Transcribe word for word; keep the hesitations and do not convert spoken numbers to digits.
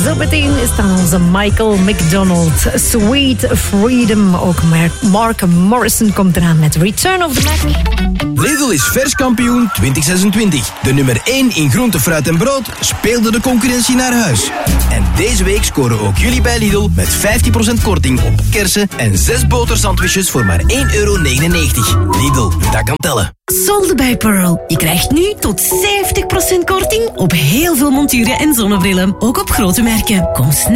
Zo meteen is dan onze Michael McDonald. Sweet Freedom. Ook Mark Morrison komt eraan met Return of the Mac. Lidl is verskampioen twintig zesentwintig. De nummer één in groente, fruit en brood speelde de concurrentie naar huis. En deze week scoren ook jullie bij Lidl met vijftien procent korting op kersen en zes botersandwiches voor maar één euro negenennegentig. Lidl, dat kan tellen. Solde bij Pearl. Je krijgt nu tot zeventig procent korting op heel veel monturen en zonnebrillen. Ook op grote merken. Kom snel